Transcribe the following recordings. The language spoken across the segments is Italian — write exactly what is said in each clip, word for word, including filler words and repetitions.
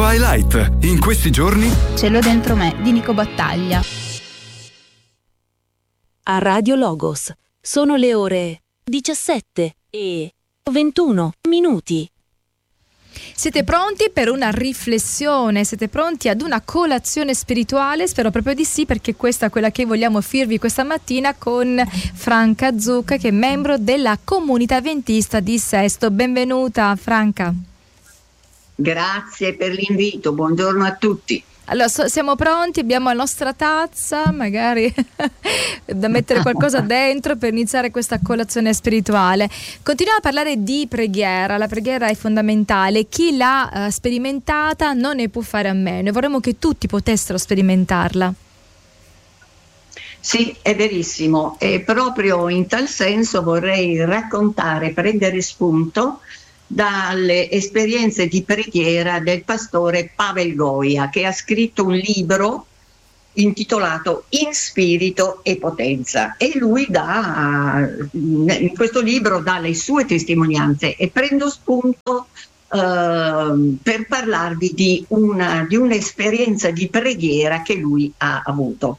Disco Highlight. In questi giorni Ce l'ho dentro me di Nico Battaglia. A Radio Logos sono le ore diciassette e ventuno minuti. Siete pronti per una riflessione? Siete pronti ad una colazione spirituale? Spero proprio di sì, perché questa è quella che vogliamo offrirvi questa mattina con Franca Zucca, che è membro della comunità adventista di Sesto. Benvenuta Franca. Grazie per l'invito, buongiorno a tutti. Allora, so, siamo pronti, abbiamo la nostra tazza, magari da mettere qualcosa dentro per iniziare questa colazione spirituale. Continuiamo a parlare di preghiera. La preghiera è fondamentale. Chi l'ha uh, sperimentata non ne può fare a meno, e vorremmo che tutti potessero sperimentarla. Sì, è verissimo, e proprio in tal senso vorrei raccontare, prendere spunto dalle esperienze di preghiera del pastore Pavel Goia, che ha scritto un libro intitolato In spirito e potenza, e lui dà, in questo libro dà le sue testimonianze, e prendo spunto eh, per parlarvi di, una, di un'esperienza di preghiera che lui ha avuto.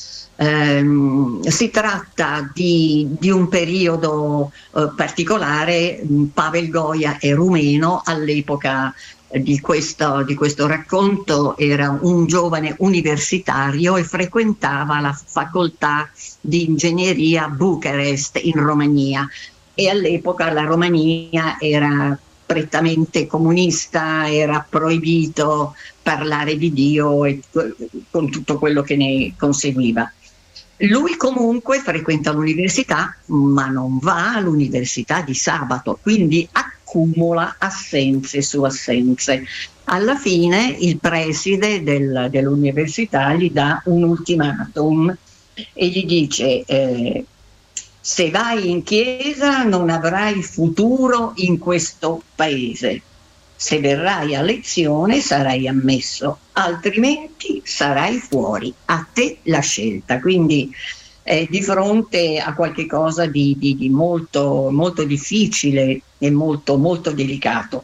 Um, si tratta di, di un periodo uh, particolare. Pavel Goia è rumeno, all'epoca di questo, di questo racconto era un giovane universitario e frequentava la facoltà di ingegneria a Bucarest in Romania, e all'epoca la Romania era prettamente comunista, era proibito parlare di Dio e con tutto quello che ne conseguiva. Lui comunque frequenta l'università, ma non va all'università di sabato, quindi accumula assenze su assenze. Alla fine il preside del, dell'università gli dà un ultimatum e gli dice eh, se vai in chiesa non avrai futuro in questo paese. Se verrai a lezione sarai ammesso, altrimenti sarai fuori. A te la scelta. Quindi è di fronte a qualche cosa di, di, di molto, molto difficile e molto, molto delicato.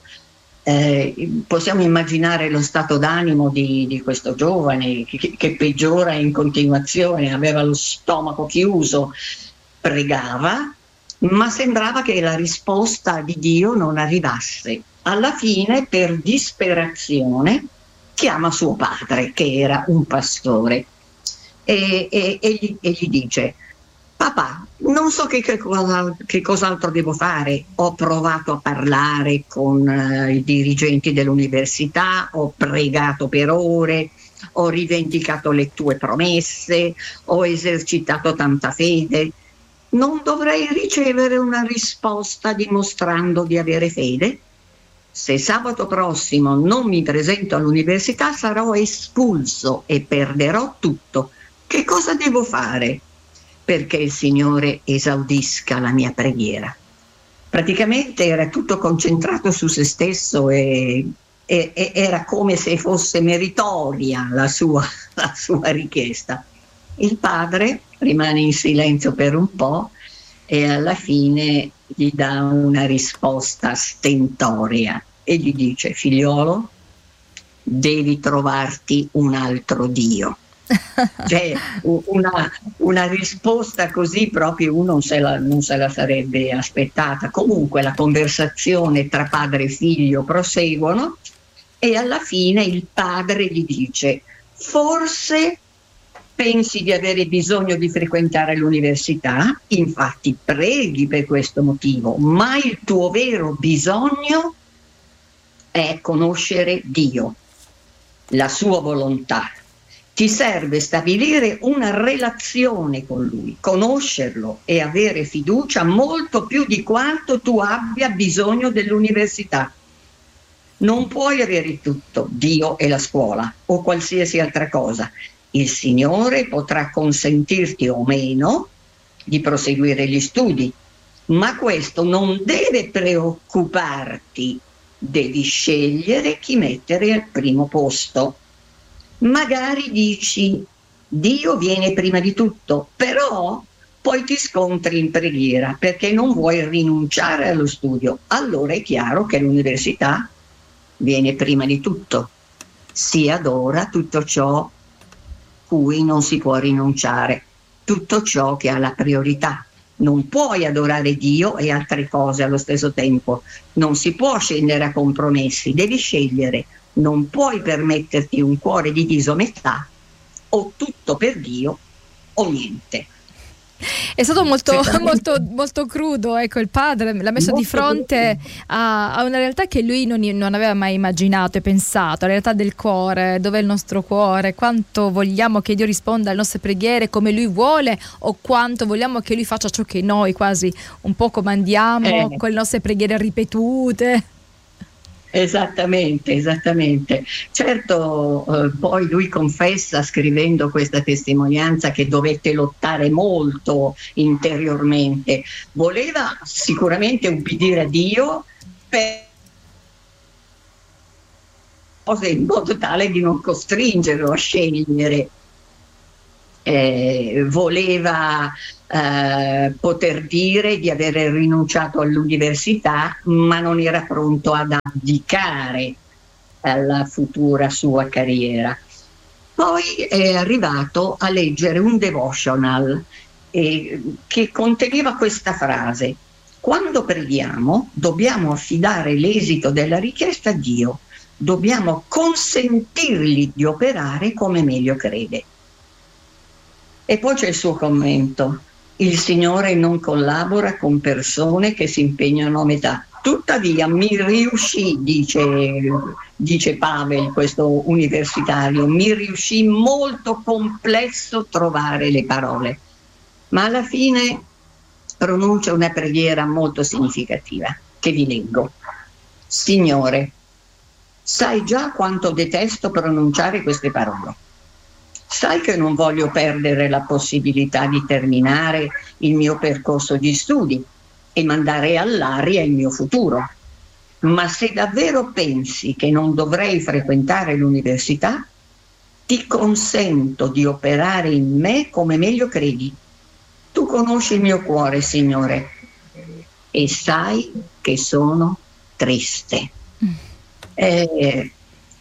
Eh, possiamo immaginare lo stato d'animo di, di questo giovane che, che peggiora in continuazione, aveva lo stomaco chiuso, pregava, ma sembrava che la risposta di Dio non arrivasse. Alla fine, per disperazione, chiama suo padre, che era un pastore, e, e, e, gli, e gli dice: papà, non so che, che, cosa, che cos'altro devo fare. Ho provato a parlare con uh, i dirigenti dell'università, ho pregato per ore, ho rivendicato le tue promesse, ho esercitato tanta fede. Non dovrei ricevere una risposta dimostrando di avere fede? Se sabato prossimo non mi presento all'università sarò espulso e perderò tutto. Che cosa devo fare perché il Signore esaudisca la mia preghiera? Praticamente era tutto concentrato su se stesso e, e, e era come se fosse meritoria la sua, la sua richiesta. Il padre rimane in silenzio per un po' e alla fine gli dà una risposta stentorea e gli dice: figliolo, devi trovarti un altro Dio. Cioè una, una risposta così proprio uno non se, la, non se la sarebbe aspettata. Comunque la conversazione tra padre e figlio proseguono e alla fine il padre gli dice: forse pensi di avere bisogno di frequentare l'università, infatti preghi per questo motivo, ma il tuo vero bisogno è conoscere Dio, la sua volontà. Ti serve stabilire una relazione con Lui, conoscerlo e avere fiducia molto più di quanto tu abbia bisogno dell'università. Non puoi avere tutto, Dio e la scuola o qualsiasi altra cosa. Il Signore potrà consentirti o meno di proseguire gli studi, ma questo non deve preoccuparti. Devi scegliere chi mettere al primo posto. Magari dici: Dio viene prima di tutto, però poi ti scontri in preghiera perché non vuoi rinunciare allo studio. Allora è chiaro che l'università viene prima di tutto. si adora tutto ciò cui non si può rinunciare, tutto ciò che ha la priorità. Non puoi adorare Dio e altre cose allo stesso tempo, non si può scendere a compromessi, devi scegliere, non puoi permetterti un cuore diviso a metà, o tutto per Dio o niente. È stato molto, molto, molto crudo, ecco, il padre l'ha messo molto di fronte a, a una realtà che lui non, non aveva mai immaginato e pensato, la realtà del cuore, dov'è il nostro cuore, quanto vogliamo che Dio risponda alle nostre preghiere come lui vuole, o quanto vogliamo che lui faccia ciò che noi quasi un po' comandiamo eh. con le nostre preghiere ripetute. Esattamente, esattamente. Certo, eh, poi lui confessa scrivendo questa testimonianza che dovette lottare molto interiormente. Voleva sicuramente ubbidire a Dio per cose in modo tale di non costringerlo a scegliere. Eh, voleva eh, poter dire di aver rinunciato all'università, ma non era pronto ad abdicare alla futura sua carriera. Poi è arrivato a leggere un devotional eh, che conteneva questa frase: quando preghiamo dobbiamo affidare l'esito della richiesta a Dio, dobbiamo consentirgli di operare come meglio crede. E poi c'è il suo commento: il Signore non collabora con persone che si impegnano a metà. Tuttavia mi riuscì, dice, dice Pavel, questo universitario, mi riuscì molto complesso trovare le parole, ma alla fine pronuncia una preghiera molto significativa che vi leggo. Signore, sai già quanto detesto pronunciare queste parole. Sai che non voglio perdere la possibilità di terminare il mio percorso di studi e mandare all'aria il mio futuro. Ma se davvero pensi che non dovrei frequentare l'università, ti consento di operare in me come meglio credi. Tu conosci il mio cuore, Signore, e sai che sono triste. Eh,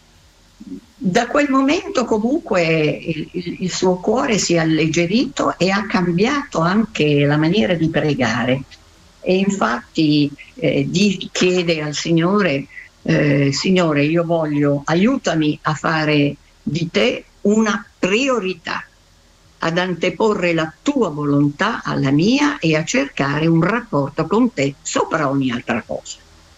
Da quel momento comunque il, il, il suo cuore si è alleggerito e ha cambiato anche la maniera di pregare, e infatti eh, di, chiede al Signore eh, Signore, io voglio, aiutami a fare di te una priorità, ad anteporre la tua volontà alla mia e a cercare un rapporto con te sopra ogni altra cosa.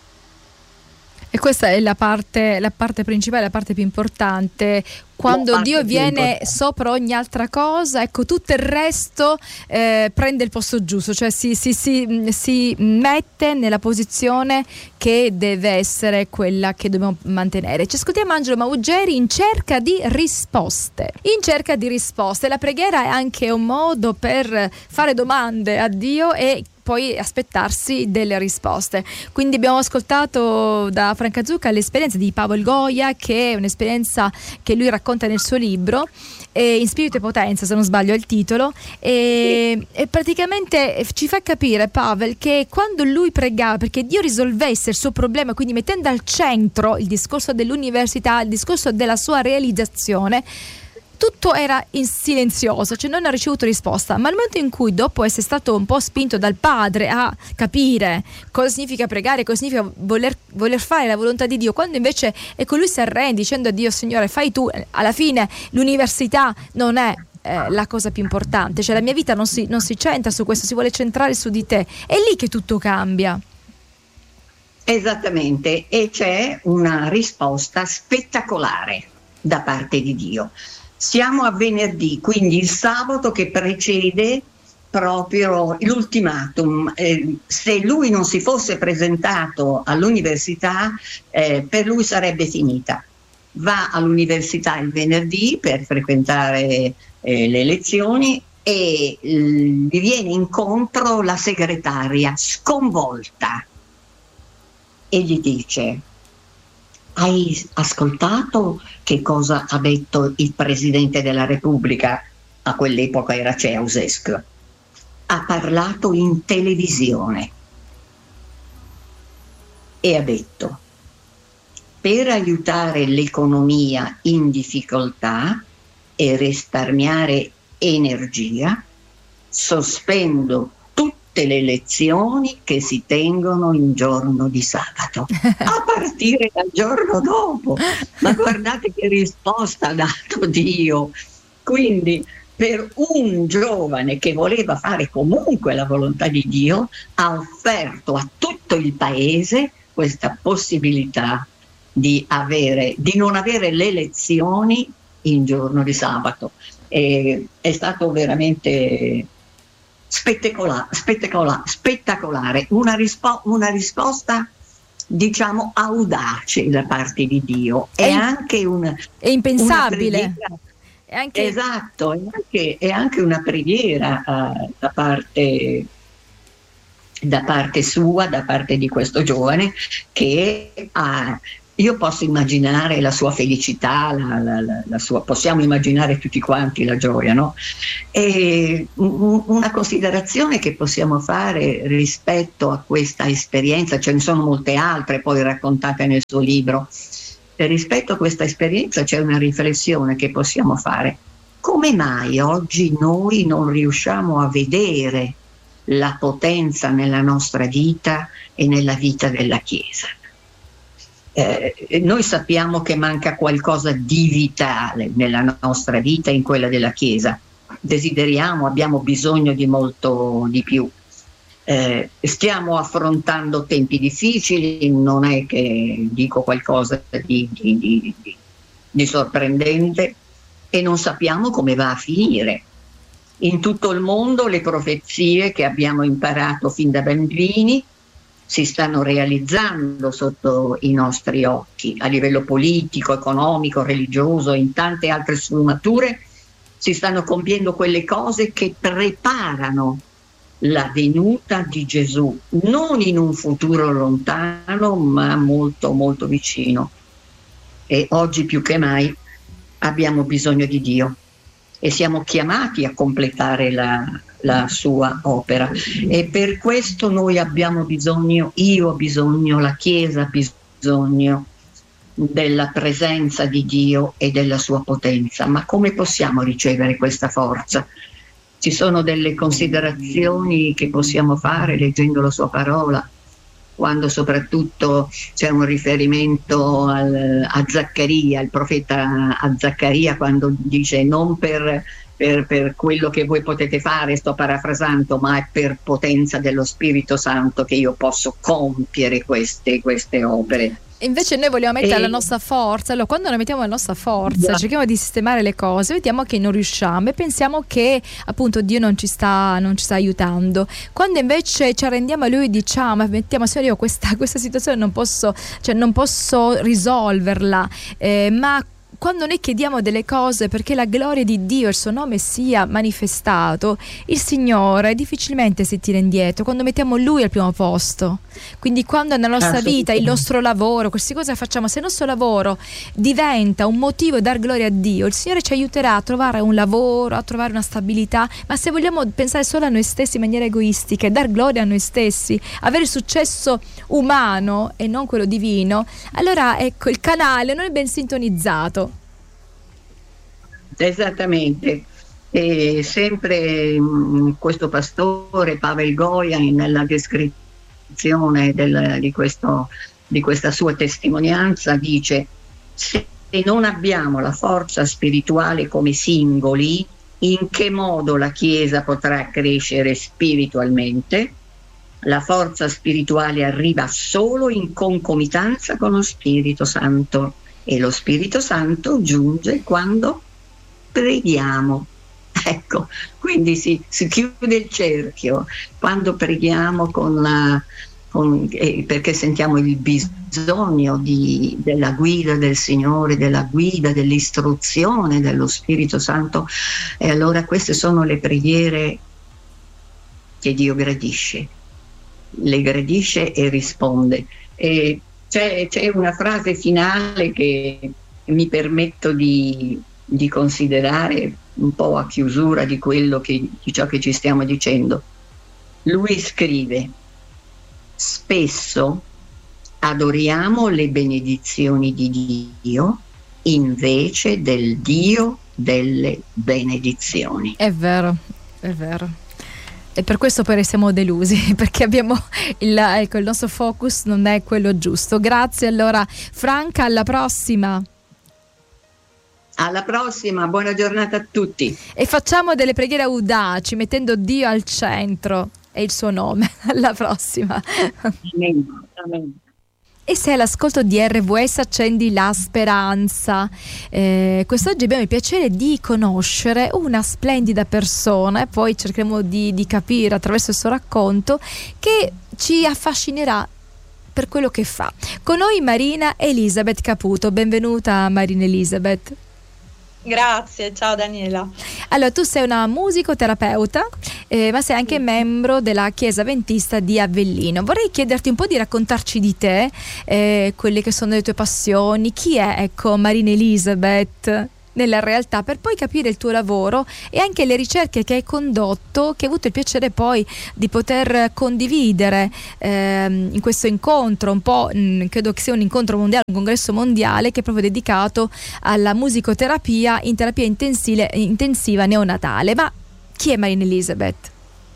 E questa è la parte, la parte principale, la parte più importante. Quando Dio viene sopra ogni altra cosa, ecco, tutto il resto eh, prende il posto giusto, cioè si, si, si, si mette nella posizione che deve essere quella che dobbiamo mantenere. Ci ascoltiamo Angelo Maugeri in cerca di risposte. In cerca di risposte. La preghiera è anche un modo per fare domande a Dio e poi aspettarsi delle risposte. Quindi abbiamo ascoltato da Franca Zucca l'esperienza di Pavel Goya, che è un'esperienza che lui racconta nel suo libro, eh, In spirito e potenza, se non sbaglio è il titolo, e, e praticamente ci fa capire Pavel che quando lui pregava perché Dio risolvesse il suo problema, quindi mettendo al centro il discorso dell'università, il discorso della sua realizzazione, tutto era in silenzioso, cioè non ha ricevuto risposta. Ma al momento in cui, dopo essere stato un po' spinto dal padre a capire cosa significa pregare, cosa significa voler, voler fare la volontà di Dio, quando invece ecco lui si arrende dicendo a Dio: Signore, fai tu, alla fine l'università non è eh, la cosa più importante, cioè la mia vita non si, non si centra su questo, si vuole centrare su di te. È lì che tutto cambia. Esattamente, e c'è una risposta spettacolare da parte di Dio. Siamo a venerdì, quindi il sabato che precede proprio l'ultimatum. Eh, se lui non si fosse presentato all'università, eh, per lui sarebbe finita. Va all'università il venerdì per frequentare eh, le lezioni e eh, gli viene incontro la segretaria, sconvolta, e gli dice: hai ascoltato che cosa ha detto il Presidente della Repubblica? A quell'epoca era Ceausescu. Ha parlato in televisione e ha detto: per aiutare l'economia in difficoltà e risparmiare energia, sospendo tutte le lezioni che si tengono in giorno di sabato, a partire dal giorno dopo. Ma guardate che risposta ha dato Dio. Quindi per un giovane che voleva fare comunque la volontà di Dio, ha offerto a tutto il paese questa possibilità di avere, di non avere le lezioni in giorno di sabato. E è stato veramente spettacolare, spettacolare, spettacolare. Una, rispo- una risposta, diciamo, audace da parte di Dio. È, è anche un, è impensabile. È anche... Esatto, è anche, è anche una preghiera uh, da parte da parte sua, da parte di questo giovane, che ha, io posso immaginare la sua felicità, la, la, la, la sua, possiamo immaginare tutti quanti la gioia, no? E una considerazione che possiamo fare rispetto a questa esperienza, ce ne sono molte altre poi raccontate nel suo libro, e rispetto a questa esperienza c'è una riflessione che possiamo fare: come mai oggi noi non riusciamo a vedere la potenza nella nostra vita e nella vita della Chiesa? Eh, noi sappiamo che manca qualcosa di vitale nella nostra vita e in quella della Chiesa. Desideriamo, abbiamo bisogno di molto di più. Eh, stiamo affrontando tempi difficili, non è che dico qualcosa di, di, di, di sorprendente, e non sappiamo come va a finire. In tutto il mondo le profezie che abbiamo imparato fin da bambini si stanno realizzando sotto i nostri occhi, a livello politico, economico, religioso, in tante altre sfumature si stanno compiendo quelle cose che preparano la venuta di Gesù, non in un futuro lontano, ma molto molto vicino. E oggi più che mai abbiamo bisogno di Dio e siamo chiamati a completare la, la sua opera, e per questo noi abbiamo bisogno, io ho bisogno, la Chiesa ha bisogno della presenza di Dio e della sua potenza. Ma come possiamo ricevere questa forza? Ci sono delle considerazioni che possiamo fare leggendo la sua parola, quando soprattutto c'è un riferimento al, a Zaccaria, il profeta a Zaccaria, quando dice: non per, per, per quello che voi potete fare, sto parafrasando, ma è per potenza dello Spirito Santo che io posso compiere queste, queste opere. Invece noi vogliamo mettere e... la nostra forza. Allora, quando noi mettiamo la nostra forza, yeah. cerchiamo di sistemare le cose, vediamo che non riusciamo e pensiamo che appunto Dio non ci sta, non ci sta aiutando. Quando invece ci arrendiamo a Lui e diciamo: mettiamo, Signore, io questa, questa situazione non posso, cioè non posso risolverla, eh, ma quando noi chiediamo delle cose perché la gloria di Dio e il suo nome sia manifestato, il Signore difficilmente si tira indietro quando mettiamo Lui al primo posto. Quindi quando nella nostra vita, il nostro lavoro, queste cose che facciamo, se il nostro lavoro diventa un motivo di dar gloria a Dio, il Signore ci aiuterà a trovare un lavoro, a trovare una stabilità. Ma se vogliamo pensare solo a noi stessi in maniera egoistica e dar gloria a noi stessi, avere successo umano e non quello divino, allora ecco, il canale non è ben sintonizzato. Esattamente. E sempre mh, questo pastore Pavel Goya, nella descrizione del, di, questo, di questa sua testimonianza, dice: se non abbiamo la forza spirituale come singoli, in che modo la Chiesa potrà crescere spiritualmente? La forza spirituale arriva solo in concomitanza con lo Spirito Santo, e lo Spirito Santo giunge quando preghiamo. Ecco, quindi si, si chiude il cerchio quando preghiamo con la, con, eh, perché sentiamo il bisogno di, della guida del Signore, della guida, dell'istruzione dello Spirito Santo, e allora queste sono le preghiere che Dio gradisce, le gradisce e risponde. E c'è, c'è una frase finale che mi permetto di di considerare un po' a chiusura di quello che, di ciò che ci stiamo dicendo. Lui scrive: spesso adoriamo le benedizioni di Dio invece del Dio delle benedizioni. È vero, è vero. E per questo poi siamo delusi, perché abbiamo il, ecco, il nostro focus non è quello giusto. Grazie allora Franca, alla prossima. Alla prossima, buona giornata a tutti. E facciamo delle preghiere audaci, mettendo Dio al centro e il suo nome. Alla prossima. Amen. Amen. E se all'ascolto di R V S accendi la speranza. Eh, quest'oggi abbiamo il piacere di conoscere una splendida persona e poi cercheremo di, di capire attraverso il suo racconto che ci affascinerà per quello che fa. Con noi Marina Elisabeth Caputo. Benvenuta Marina Elisabeth. Grazie, ciao Daniela. Allora, tu sei una musicoterapeuta, eh, ma sei anche membro della Chiesa Adventista di Avellino. Vorrei chiederti un po' di raccontarci di te, eh, quelle che sono le tue passioni, chi è, ecco, Marina Elisabeth nella realtà, per poi capire il tuo lavoro e anche le ricerche che hai condotto, che hai avuto il piacere poi di poter condividere ehm, in questo incontro, un po' mh, credo che sia un incontro mondiale, un congresso mondiale che è proprio dedicato alla musicoterapia in terapia intensile, intensiva neonatale. Ma chi è Marina Elisabeth?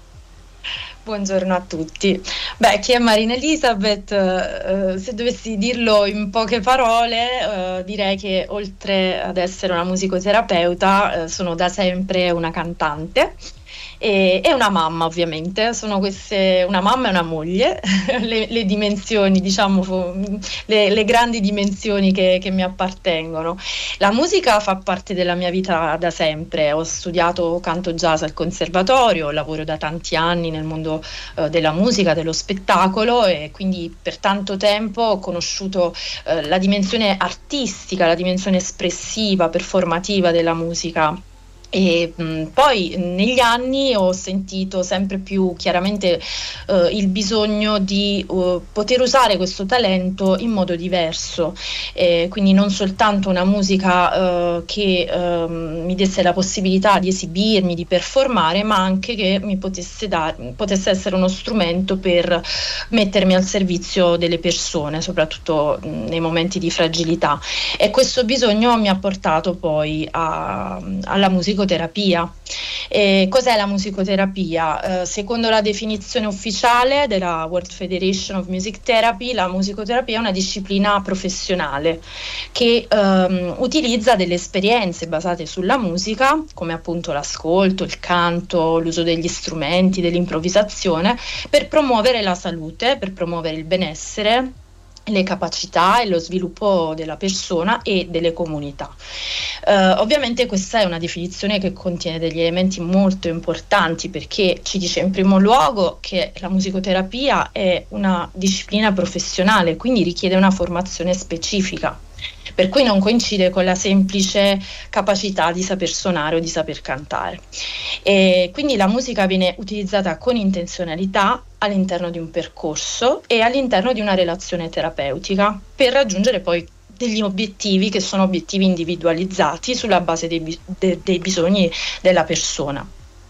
Buongiorno a tutti. Beh, chi è Marina Elisabeth? Eh, se dovessi dirlo in poche parole, eh, direi che oltre ad essere una musicoterapeuta, eh, sono da sempre una cantante e, e una mamma, ovviamente. Sono queste, una mamma e una moglie, le, le dimensioni, diciamo, le, le grandi dimensioni che, che mi appartengono. La musica fa parte della mia vita da sempre. Ho studiato canto jazz al conservatorio, lavoro da tanti anni nel mondo eh, della musica, dello spettacolo, e quindi per tanto tempo ho conosciuto eh, la dimensione artistica, la dimensione espressiva, performativa della musica. E mh, poi negli anni ho sentito sempre più chiaramente uh, il bisogno di uh, poter usare questo talento in modo diverso, e quindi non soltanto una musica uh, che uh, mi desse la possibilità di esibirmi, di performare, ma anche che mi potesse, dar, potesse essere uno strumento per mettermi al servizio delle persone, soprattutto mh, nei momenti di fragilità. E questo bisogno mi ha portato poi a, alla musica musicoterapia. E cos'è la musicoterapia? Eh, secondo la definizione ufficiale della World Federation of Music Therapy, la musicoterapia è una disciplina professionale che ehm, utilizza delle esperienze basate sulla musica, come appunto l'ascolto, il canto, l'uso degli strumenti, dell'improvvisazione, per promuovere la salute, per promuovere il benessere, le capacità e lo sviluppo della persona e delle comunità. Uh, ovviamente questa è una definizione che contiene degli elementi molto importanti, perché ci dice in primo luogo che la musicoterapia è una disciplina professionale, quindi richiede una formazione specifica, per cui non coincide con la semplice capacità di saper suonare o di saper cantare. E quindi la musica viene utilizzata con intenzionalità all'interno di un percorso e all'interno di una relazione terapeutica per raggiungere poi degli obiettivi che sono obiettivi individualizzati sulla base dei, bi- de- dei bisogni della persona.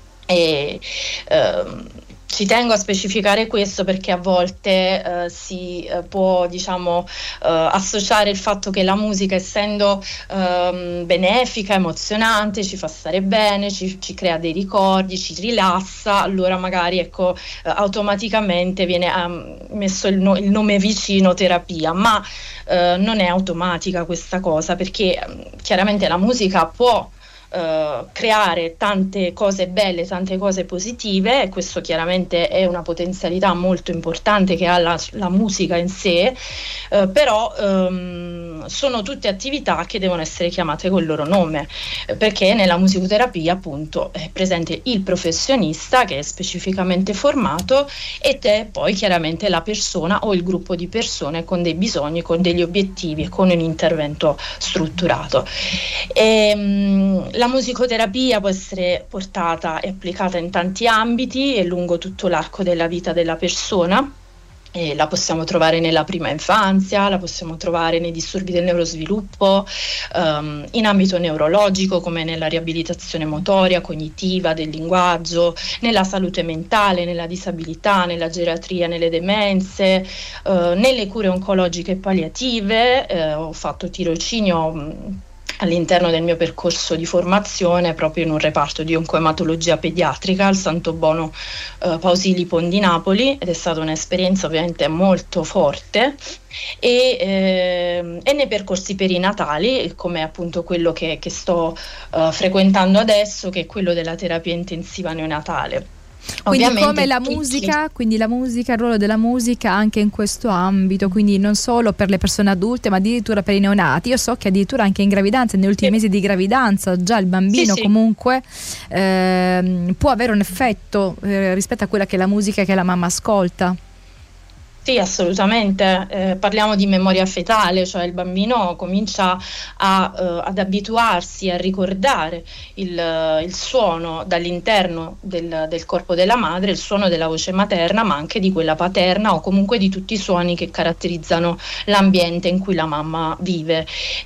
E, ehm, Ci tengo a specificare questo perché a volte eh, si eh, può, diciamo, eh, associare il fatto che la musica, essendo ehm, benefica, emozionante, ci fa stare bene, ci, ci crea dei ricordi, ci rilassa, allora magari ecco eh, automaticamente viene um, messo il, no- il nome vicino terapia, ma eh, non è automatica questa cosa, perché chiaramente la musica può Uh, creare tante cose belle, tante cose positive, e questo chiaramente è una potenzialità molto importante che ha la, la musica in sé, uh, però um, sono tutte attività che devono essere chiamate col loro nome, perché nella musicoterapia appunto è presente il professionista che è specificamente formato ed è poi chiaramente la persona o il gruppo di persone con dei bisogni, con degli obiettivi e con un intervento strutturato. E, um, La musicoterapia può essere portata e applicata in tanti ambiti e lungo tutto l'arco della vita della persona. E la possiamo trovare nella prima infanzia, la possiamo trovare nei disturbi del neurosviluppo, um, in ambito neurologico come nella riabilitazione motoria, cognitiva, del linguaggio, nella salute mentale, nella disabilità, nella geriatria, nelle demenze, uh, nelle cure oncologiche e palliative. Uh, ho fatto tirocinio mh, all'interno del mio percorso di formazione proprio in un reparto di oncoematologia pediatrica al Santo Bono eh, Pausili Pon di Napoli, ed è stata un'esperienza ovviamente molto forte, e, eh, e nei percorsi perinatali, come appunto quello che, che sto eh, frequentando adesso, che è quello della terapia intensiva neonatale. Quindi Ovviamente come la tutti... musica, quindi la musica, il ruolo della musica anche in questo ambito, quindi non solo per le persone adulte ma addirittura per i neonati. Io so che addirittura anche in gravidanza, negli ultimi sì. mesi di gravidanza, già il bambino sì, sì. comunque eh, può avere un effetto eh, rispetto a quella che è la musica che la mamma ascolta. Sì, assolutamente. Eh, parliamo di memoria fetale, cioè il bambino comincia a, eh, ad abituarsi a ricordare il, il suono dall'interno del, del corpo della madre, il suono della voce materna, ma anche di quella paterna, o comunque di tutti i suoni che caratterizzano l'ambiente in cui la mamma vive.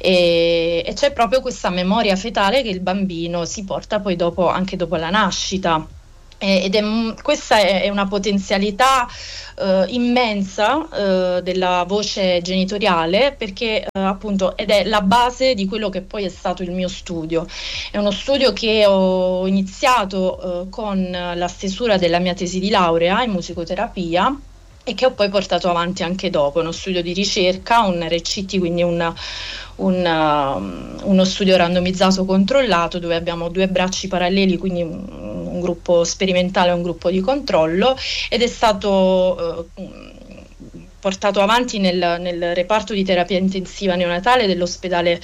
E, e c'è proprio questa memoria fetale che il bambino si porta poi dopo, anche dopo la nascita. Ed è, questa è una potenzialità eh, immensa eh, della voce genitoriale, perché eh, appunto ed è la base di quello che poi è stato il mio studio. È uno studio che ho iniziato eh, con la stesura della mia tesi di laurea in musicoterapia e che ho poi portato avanti anche dopo. Uno studio di ricerca, un R C T, quindi un, un, uh, uno studio randomizzato controllato, dove abbiamo due bracci paralleli, quindi un, un gruppo sperimentale e un gruppo di controllo, ed è stato uh, portato avanti nel, nel reparto di terapia intensiva neonatale dell'ospedale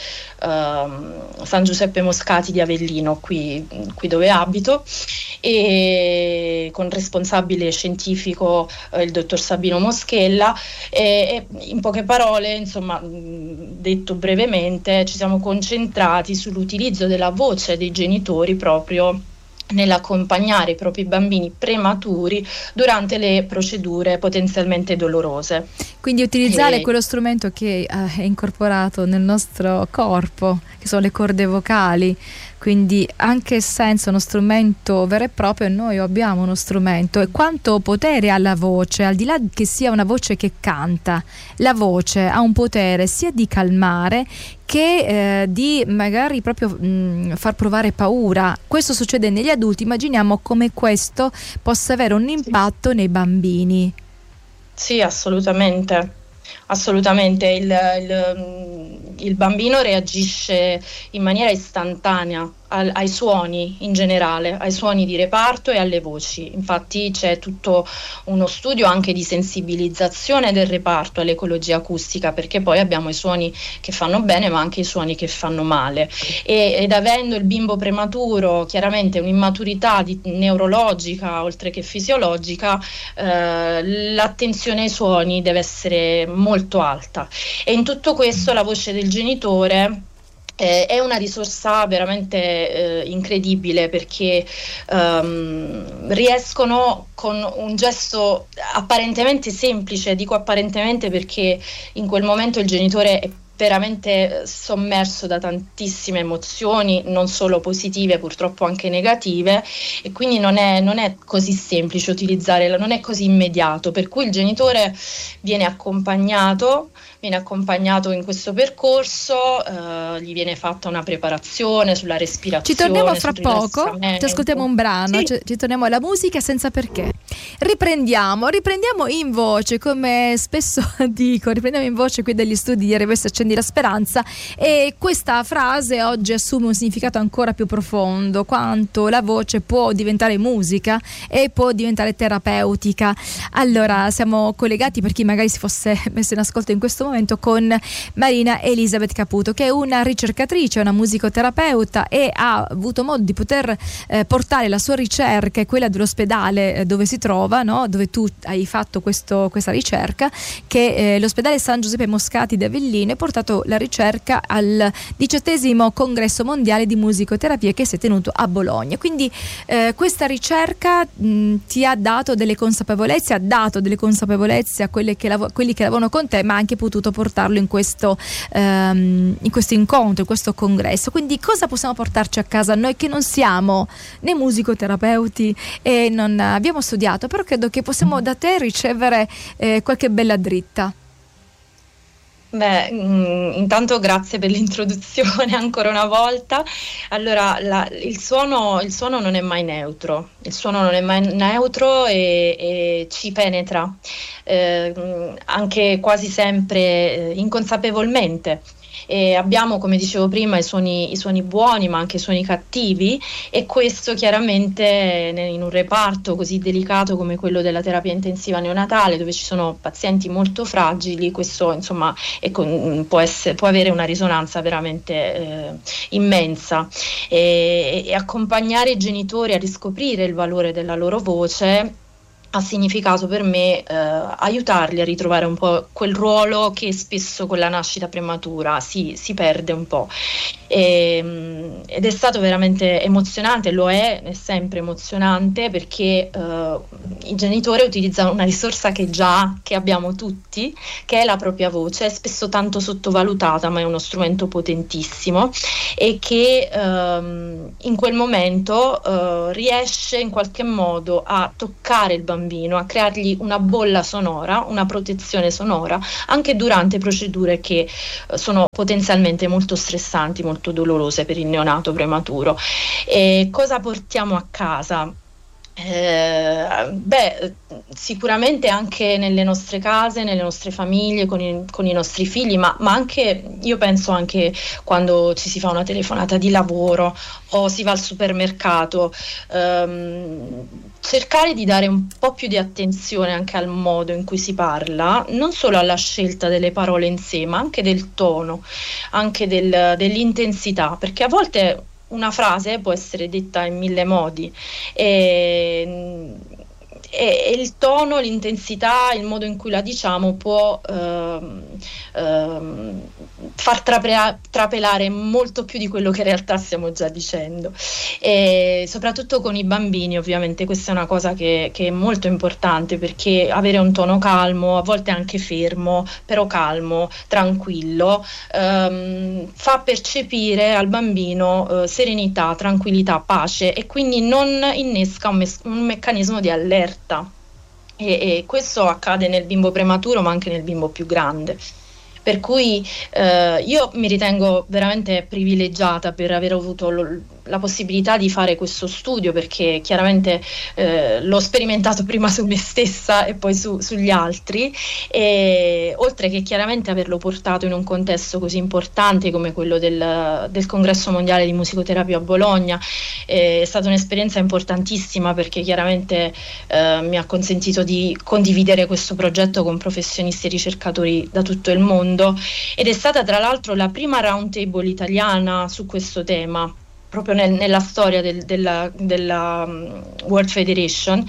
uh, San Giuseppe Moscati di Avellino, qui, qui dove abito, e con responsabile scientifico uh, il dottor Sabino Moschella. E, e in poche parole, insomma, detto brevemente, ci siamo concentrati sull'utilizzo della voce dei genitori proprio nell'accompagnare i propri bambini prematuri durante le procedure potenzialmente dolorose. Quindi utilizzare e... quello strumento che uh, è incorporato nel nostro corpo, che sono le corde vocali, quindi anche senza uno strumento vero e proprio noi abbiamo uno strumento. E quanto potere ha la voce, al di là che sia una voce che canta, la voce ha un potere sia di calmare che eh, di magari proprio mh, far provare paura. Questo succede negli adulti, immaginiamo come questo possa avere un impatto sì. nei bambini. Sì, assolutamente. Assolutamente, il, il, il bambino reagisce in maniera istantanea al, ai suoni in generale, ai suoni di reparto e alle voci. Infatti c'è tutto uno studio anche di sensibilizzazione del reparto all'ecologia acustica, perché poi abbiamo i suoni che fanno bene ma anche i suoni che fanno male, e, ed avendo il bimbo prematuro chiaramente un'immaturità di, neurologica oltre che fisiologica, eh, l'attenzione ai suoni deve essere molto alta, e in tutto questo la voce del genitore Eh, è una risorsa veramente eh, incredibile, perché ehm, riescono con un gesto apparentemente semplice, dico apparentemente perché in quel momento il genitore è veramente sommerso da tantissime emozioni, non solo positive, purtroppo anche negative, e quindi non è, non è così semplice utilizzare, non è così immediato, per cui il genitore viene accompagnato viene accompagnato in questo percorso, eh, gli viene fatta una preparazione sulla respirazione. Ci torniamo fra poco, ci ascoltiamo un brano, sì. ci, ci torniamo alla musica senza perché. Riprendiamo, riprendiamo in voce, come spesso dico, riprendiamo in voce qui dagli studi di R W S Accendi la Speranza, e questa frase oggi assume un significato ancora più profondo, quanto la voce può diventare musica e può diventare terapeutica. Allora, siamo collegati, per chi magari si fosse messo in ascolto in questo momento, con Marina Elisabeth Caputo, che è una ricercatrice, una musicoterapeuta, e ha avuto modo di poter eh, portare la sua ricerca e quella dell'ospedale eh, dove si trova trova, no? Dove tu hai fatto questo, questa ricerca, che eh, l'ospedale San Giuseppe Moscati di Avellino ha portato la ricerca al diciottesimo congresso mondiale di musicoterapia che si è tenuto a Bologna. Quindi eh, questa ricerca mh, ti ha dato delle consapevolezze, ha dato delle consapevolezze a quelle che lav- quelli che lavorano con te, ma ha anche potuto portarlo in questo, ehm, in questo incontro, in questo congresso. Quindi cosa possiamo portarci a casa noi che non siamo né musicoterapeuti e non abbiamo studiato, però credo che possiamo da te ricevere eh, qualche bella dritta. Beh, mh, intanto grazie per l'introduzione ancora una volta. Allora, la, il suono, il suono non è mai neutro, il suono non è mai neutro e, e ci penetra, eh, anche quasi sempre eh, inconsapevolmente. E abbiamo, come dicevo prima, i suoni, i suoni buoni ma anche i suoni cattivi, e questo chiaramente in un reparto così delicato come quello della terapia intensiva neonatale, dove ci sono pazienti molto fragili, questo insomma è con, può, essere, può avere una risonanza veramente eh, immensa, e, e accompagnare i genitori a riscoprire il valore della loro voce ha significato per me eh, aiutarli a ritrovare un po' quel ruolo che spesso con la nascita prematura si, si perde un po'. E, ed è stato veramente emozionante, lo è, è sempre emozionante, perché eh, i genitori utilizzano una risorsa che già che abbiamo tutti, che è la propria voce, è spesso tanto sottovalutata, ma è uno strumento potentissimo e che ehm, in quel momento eh, riesce in qualche modo a toccare il bambino, a creargli una bolla sonora, una protezione sonora anche durante procedure che eh, sono potenzialmente molto stressanti, molto dolorose per il neonato prematuro. E cosa portiamo a casa? Eh, beh, sicuramente anche nelle nostre case, nelle nostre famiglie, con i, con i nostri figli, ma, ma anche, io penso anche quando ci si fa una telefonata di lavoro o si va al supermercato, ehm, cercare di dare un po' più di attenzione anche al modo in cui si parla, non solo alla scelta delle parole in sé, ma anche del tono, anche del, dell'intensità, perché a volte una frase può essere detta in mille modi e, e, e il tono, l'intensità, il modo in cui la diciamo può ehm, ehm, far trapela- trapelare molto più di quello che in realtà stiamo già dicendo, e soprattutto con i bambini ovviamente questa è una cosa che, che è molto importante, perché avere un tono calmo, a volte anche fermo, però calmo, tranquillo, ehm, fa percepire al bambino eh, serenità, tranquillità, pace, e quindi non innesca un, mes- un meccanismo di allerta, e, e questo accade nel bimbo prematuro ma anche nel bimbo più grande. Per cui eh, io mi ritengo veramente privilegiata per aver avuto lo, la possibilità di fare questo studio, perché chiaramente eh, l'ho sperimentato prima su me stessa e poi su, sugli altri, e oltre che chiaramente averlo portato in un contesto così importante come quello del, del Congresso Mondiale di Musicoterapia a Bologna, eh, è stata un'esperienza importantissima, perché chiaramente eh, mi ha consentito di condividere questo progetto con professionisti e ricercatori da tutto il mondo, ed è stata tra l'altro la prima round table italiana su questo tema, proprio nel, nella storia del, della, della um, World Federation,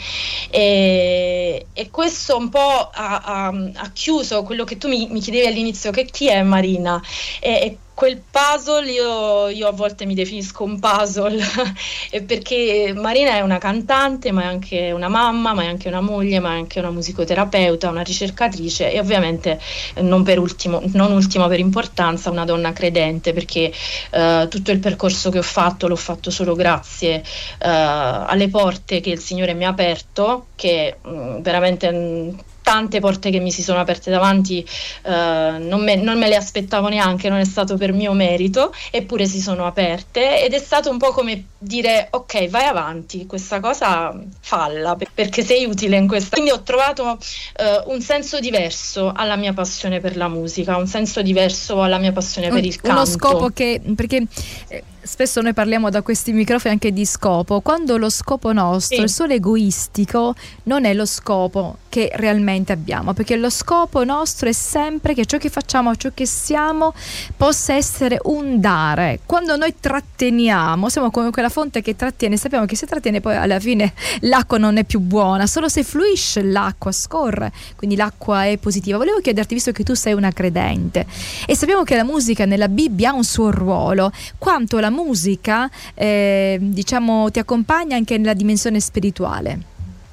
e, e questo un po' ha, ha, ha chiuso quello che tu mi, mi chiedevi all'inizio, che chi è Marina, e, e quel puzzle, io, io a volte mi definisco un puzzle perché Marina è una cantante, ma è anche una mamma, ma è anche una moglie, ma è anche una musicoterapeuta, una ricercatrice, e ovviamente non per ultimo, non ultimo per importanza, una donna credente, perché eh, tutto il percorso che ho fatto l'ho fatto solo grazie eh, alle porte che il Signore mi ha aperto, che mh, veramente mh, tante porte che mi si sono aperte davanti eh, non, me, non me le aspettavo neanche, non è stato per mio merito, eppure si sono aperte, ed è stato un po' come dire ok, vai avanti, questa cosa falla perché sei utile in questa. Quindi ho trovato eh, un senso diverso alla mia passione per la musica, un senso diverso alla mia passione per il canto. Uno scopo che, perché eh, spesso noi parliamo da questi microfoni anche di scopo, quando lo scopo nostro sì. è solo egoistico, non è lo scopo che realmente abbiamo, perché lo scopo nostro è sempre che ciò che facciamo, ciò che siamo possa essere un dare. Quando noi tratteniamo, siamo come quella quella fonte che trattiene, sappiamo che se trattiene poi alla fine l'acqua non è più buona, solo se fluisce l'acqua scorre, quindi l'acqua è positiva. Volevo chiederti, visto che tu sei una credente e sappiamo che la musica nella Bibbia ha un suo ruolo, quanto la musica eh, diciamo ti accompagna anche nella dimensione spirituale?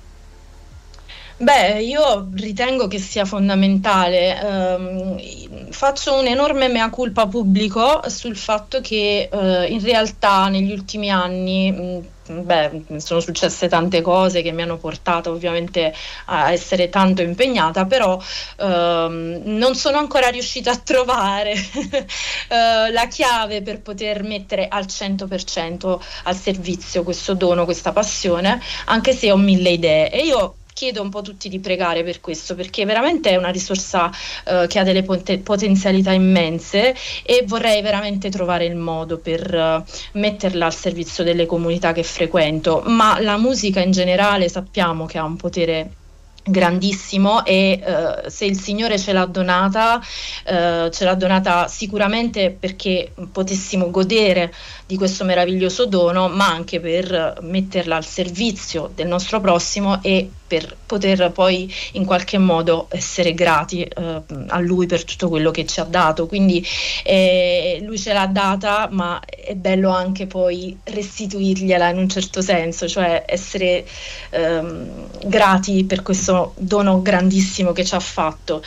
Beh, io ritengo che sia fondamentale. Um, faccio un enorme mea culpa pubblico sul fatto che uh, in realtà negli ultimi anni mh, beh, sono successe tante cose che mi hanno portato ovviamente a essere tanto impegnata, però um, non sono ancora riuscita a trovare uh, la chiave per poter mettere al cento per cento al servizio questo dono, questa passione, anche se ho mille idee. E io chiedo un po' tutti di pregare per questo, perché veramente è una risorsa uh, che ha delle pot- potenzialità immense, e vorrei veramente trovare il modo per uh, metterla al servizio delle comunità che frequento. Ma la musica in generale sappiamo che ha un potere grandissimo, e uh, se il Signore ce l'ha donata uh, ce l'ha donata sicuramente perché potessimo godere di questo meraviglioso dono, ma anche per metterla al servizio del nostro prossimo e per poter poi in qualche modo essere grati eh, a Lui per tutto quello che ci ha dato. Quindi eh, Lui ce l'ha data, ma è bello anche poi restituirgliela in un certo senso, cioè essere ehm, grati per questo dono grandissimo che ci ha fatto.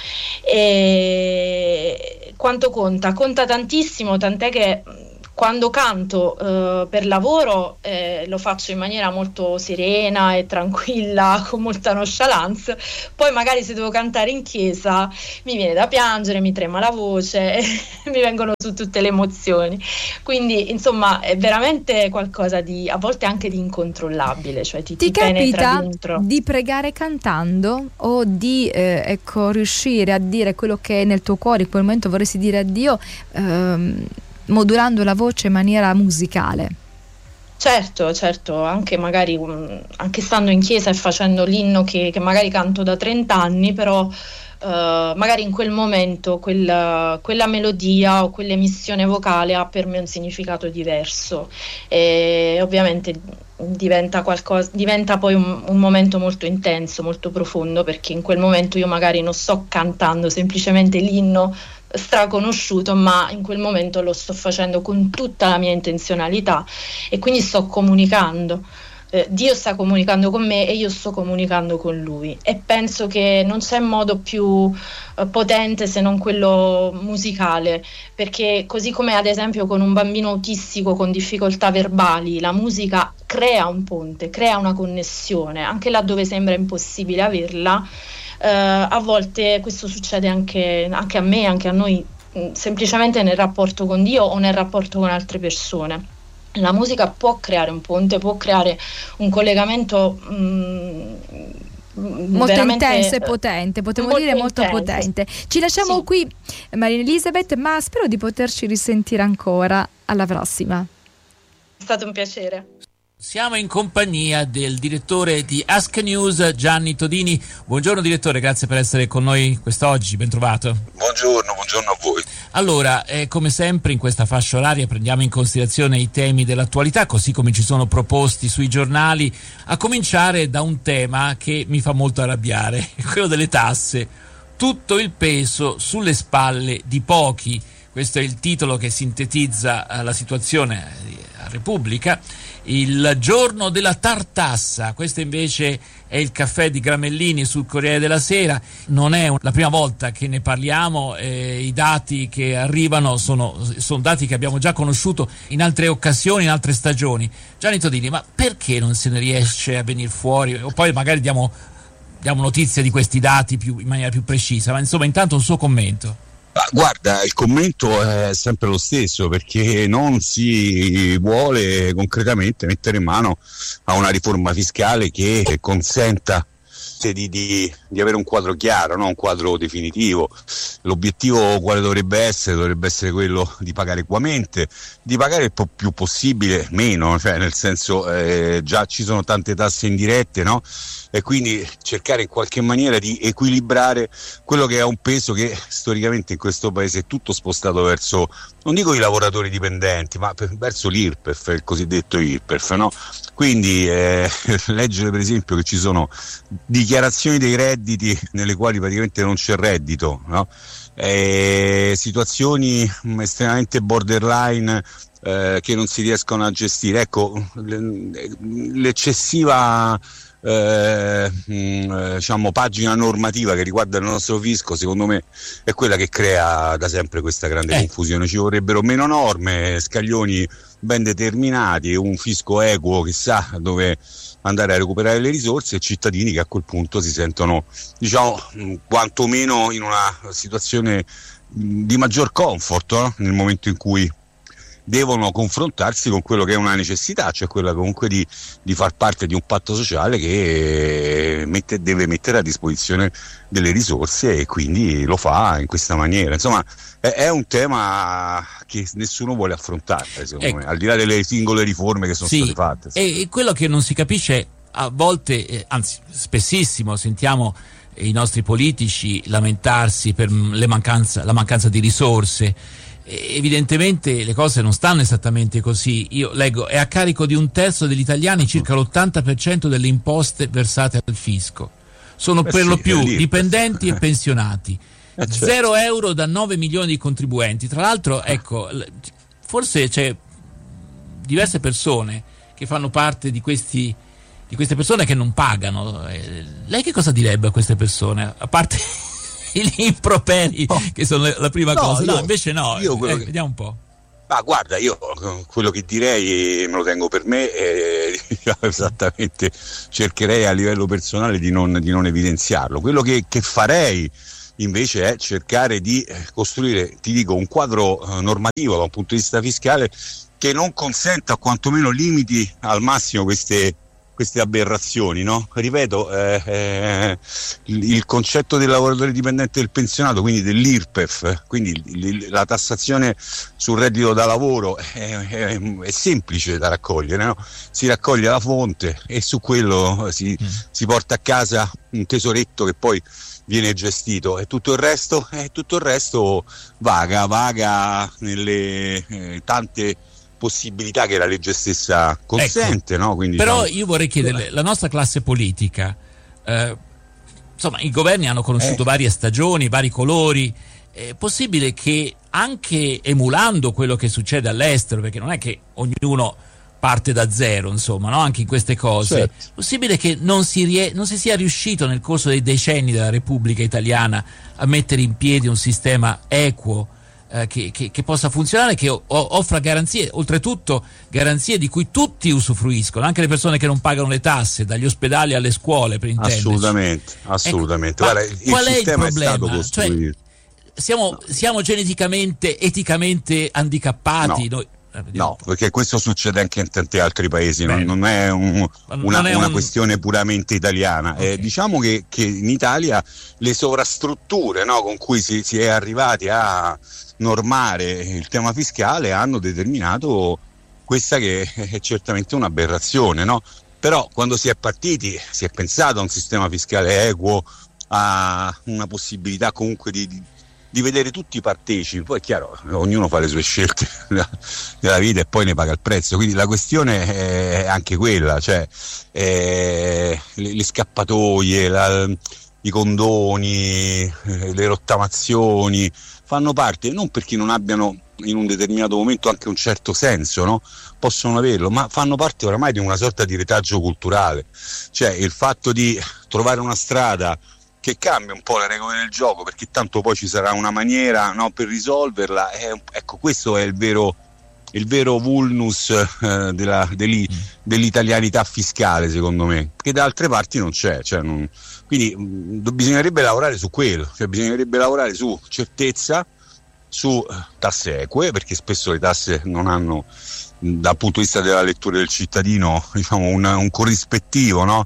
E quanto conta? Conta tantissimo, tant'è che quando canto eh, per lavoro eh, lo faccio in maniera molto serena e tranquilla, con molta nonchalance. Poi magari se devo cantare in chiesa mi viene da piangere, mi trema la voce e mi vengono su tutte le emozioni. Quindi insomma è veramente qualcosa di a volte anche di incontrollabile, cioè ti, ti, ti penetra capita dentro. Di pregare cantando, o di eh, ecco riuscire a dire quello che è nel tuo cuore, in quel momento vorresti dire a Dio, ehm, modulando la voce in maniera musicale? Certo, certo, anche magari um, anche stando in chiesa e facendo l'inno che, che magari canto da trenta anni, però uh, magari in quel momento quella, quella melodia o quell'emissione vocale ha per me un significato diverso, e ovviamente diventa qualcosa, diventa poi un, un momento molto intenso, molto profondo, perché in quel momento io magari non sto cantando semplicemente l'inno straconosciuto, ma in quel momento lo sto facendo con tutta la mia intenzionalità, e quindi sto comunicando. Eh, Dio sta comunicando con me e io sto comunicando con Lui, e penso che non c'è modo più eh, potente se non quello musicale, perché così come ad esempio con un bambino autistico con difficoltà verbali, la musica crea un ponte, crea una connessione, anche laddove sembra impossibile averla. Uh, a volte questo succede anche, anche a me, anche a noi, mh, semplicemente nel rapporto con Dio o nel rapporto con altre persone. La musica può creare un ponte, può creare un collegamento mh, molto intenso e potente, potremmo molto dire molto intenso. potente. Ci lasciamo Sì. qui, Maria Elisabeth, ma spero di poterci risentire ancora. Alla prossima. È stato un piacere. Siamo in compagnia del direttore di Ask News, Gianni Todini. Buongiorno direttore, grazie per essere con noi quest'oggi, ben trovato. Buongiorno, buongiorno a voi. Allora, eh, come sempre in questa fascia oraria prendiamo in considerazione i temi dell'attualità, così come ci sono proposti sui giornali, a cominciare da un tema che mi fa molto arrabbiare, quello delle tasse. Tutto il peso sulle spalle di pochi. Questo è il titolo che sintetizza eh, la situazione a Repubblica. Il giorno della tartassa, questo invece è il caffè di Gramellini sul Corriere della Sera. Non è la prima volta che ne parliamo, eh, i dati che arrivano sono, sono dati che abbiamo già conosciuto in altre occasioni, in altre stagioni. Gianni Todini, ma perché non se ne riesce a venire fuori? O poi magari diamo, diamo notizia di questi dati più, in maniera più precisa, ma insomma intanto un suo commento. Guarda, il commento è sempre lo stesso, perché non si vuole concretamente mettere in mano a una riforma fiscale che consenta di, di di avere un quadro chiaro, no? Un quadro definitivo. L'obiettivo quale dovrebbe essere? Dovrebbe essere quello di pagare equamente, di pagare il po' più possibile meno, cioè nel senso eh, già ci sono tante tasse indirette, no? E quindi cercare in qualche maniera di equilibrare quello che è un peso che storicamente in questo paese è tutto spostato verso, non dico i lavoratori dipendenti, ma per, verso l'I R P E F, il cosiddetto I R P E F, no? Quindi eh, leggere per esempio che ci sono dichiarazioni dei redditi nelle quali praticamente non c'è reddito, no? E situazioni estremamente borderline eh, che non si riescono a gestire. Ecco, l'eccessiva Eh, mh, diciamo pagina normativa che riguarda il nostro fisco, secondo me è quella che crea da sempre questa grande eh. confusione. Ci vorrebbero meno norme, scaglioni ben determinati, un fisco equo che sa dove andare a recuperare le risorse e cittadini che a quel punto si sentono, diciamo, mh, quantomeno in una situazione mh, di maggior comfort, no? Nel momento in cui devono confrontarsi con quello che è una necessità, cioè quella comunque di, di far parte di un patto sociale che mette, deve mettere a disposizione delle risorse e quindi lo fa in questa maniera. Insomma, è, è un tema che nessuno vuole affrontare, secondo ecco. me, al di là delle singole riforme che sono sì, state fatte. E quello che non si capisce a volte, eh, anzi spessissimo, sentiamo i nostri politici lamentarsi per le mancanza, la mancanza di risorse. Evidentemente le cose non stanno esattamente così. Io leggo, è a carico di un terzo degli italiani circa l'ottanta per cento delle imposte versate al fisco. Sono eh per sì, lo più dipendenti e pensionati. Eh certo. Zero euro da nove milioni di contribuenti. Tra l'altro, ecco, forse c'è diverse persone che fanno parte di questi di queste persone che non pagano. Lei che cosa direbbe a queste persone? A parte gli improperi oh. che sono la prima no, cosa, no, io, invece no, io eh, che... vediamo un po'. Ma guarda, io quello che direi me lo tengo per me e esattamente cercherei a livello personale di non, di non evidenziarlo. Quello che, che farei invece è cercare di costruire, ti dico, un quadro eh, normativo da un punto di vista fiscale che non consenta, quantomeno limiti al massimo queste queste aberrazioni, no? Ripeto, eh, eh, il, il concetto del lavoratore dipendente del pensionato, quindi dell'I R P E F, quindi il, la tassazione sul reddito da lavoro è, è, è semplice da raccogliere, no? Si raccoglie la fonte e su quello si, mm. si porta a casa un tesoretto che poi viene gestito e tutto il resto, eh, tutto il resto vaga, vaga nelle eh, tante possibilità che la legge stessa consente, ecco, no? Quindi, però diciamo, io vorrei chiederle, la nostra classe politica, eh, insomma, i governi hanno conosciuto eh. varie stagioni, vari colori, è possibile che anche emulando quello che succede all'estero, perché non è che ognuno parte da zero, insomma, no? Anche in queste cose, certo. È possibile che non si, rie- non si sia riuscito nel corso dei decenni della Repubblica Italiana a mettere in piedi un sistema equo, Eh, che, che, che possa funzionare, che o, offra garanzie, oltretutto garanzie di cui tutti usufruiscono, anche le persone che non pagano le tasse, dagli ospedali alle scuole, per intenderci. Assolutamente, assolutamente. Ecco, Guarda, il qual è il sistema problema? è stato costruito. Cioè, siamo, no. siamo geneticamente, eticamente handicappati no. noi? No, perché questo succede anche in tanti altri paesi, non, non è, un, una, non è una un... questione puramente italiana. Okay. Eh, diciamo che, che in Italia le sovrastrutture, no, con cui si, si è arrivati a normare il tema fiscale hanno determinato questa che è certamente un'aberrazione, no? Però quando si è partiti si è pensato a un sistema fiscale equo, a una possibilità comunque di, di di vedere tutti i partecipi, poi è chiaro, ognuno fa le sue scelte della vita e poi ne paga il prezzo, quindi la questione è anche quella, cioè eh, le, le scappatoie, la, i condoni, eh, le rottamazioni fanno parte, non perché non abbiano in un determinato momento anche un certo senso, no? Possono averlo, ma fanno parte oramai di una sorta di retaggio culturale, cioè il fatto di trovare una strada che cambia un po' le regole del gioco, perché tanto poi ci sarà una maniera, no, per risolverla. Eh, ecco, questo è il vero, il vero vulnus eh, della, dell'i, dell'italianità fiscale, secondo me, che da altre parti non c'è. Cioè non, quindi mh, bisognerebbe lavorare su quello, cioè bisognerebbe lavorare su certezza, su tasse eque, perché spesso le tasse non hanno, dal punto di vista della lettura del cittadino, diciamo un, un corrispettivo, no?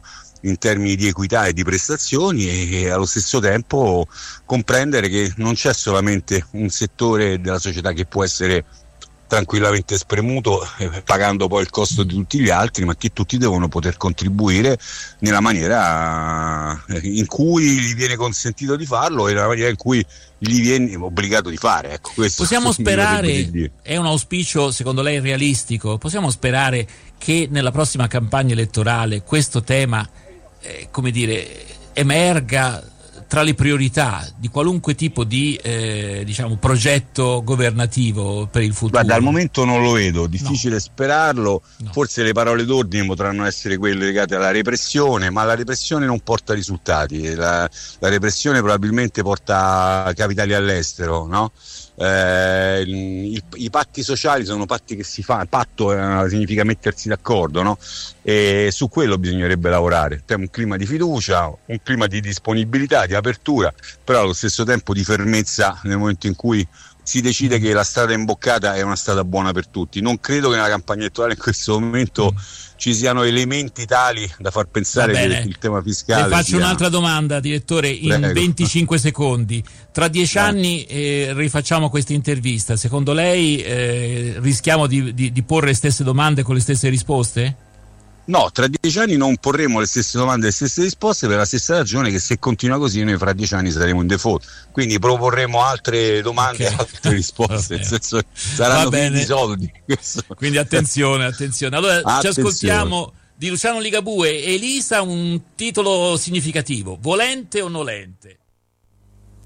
in termini di equità e di prestazioni, e, e allo stesso tempo comprendere che non c'è solamente un settore della società che può essere tranquillamente spremuto, eh, pagando poi il costo di tutti gli altri, ma che tutti devono poter contribuire nella maniera in cui gli viene consentito di farlo e nella maniera in cui gli viene obbligato di fare. Ecco, questo possiamo sperare, è un auspicio secondo lei realistico, possiamo sperare che nella prossima campagna elettorale questo tema, eh, come dire, emerga tra le priorità di qualunque tipo di eh, diciamo progetto governativo per il futuro? Guarda, al momento non lo vedo, difficile no. sperarlo, no. Forse le parole d'ordine potranno essere quelle legate alla repressione, ma la repressione non porta risultati, la, la repressione probabilmente porta capitali all'estero, no? Eh, il, i patti sociali sono patti che si fa, patto eh, significa mettersi d'accordo, no? E su quello bisognerebbe lavorare, c'è un clima di fiducia, un clima di disponibilità, di apertura, però allo stesso tempo di fermezza nel momento in cui si decide che la strada imboccata è una strada buona per tutti. Non credo che nella campagna elettorale in questo momento ci siano elementi tali da far pensare che il tema fiscale. Le faccio sia... un'altra domanda, direttore, in Prego. venticinque secondi. Tra dieci no. anni eh, rifacciamo questa intervista. Secondo lei eh, rischiamo di, di, di porre le stesse domande con le stesse risposte? No, tra dieci anni non porremo le stesse domande e le stesse risposte, per la stessa ragione che se continua così noi fra dieci anni saremo in default, quindi proporremo altre domande e okay. altre risposte, nel senso che saranno pieni soldi. Questo. Quindi attenzione, attenzione. Allora attenzione. Ci ascoltiamo di Luciano Ligabue. Elisa, un titolo significativo, volente o nolente?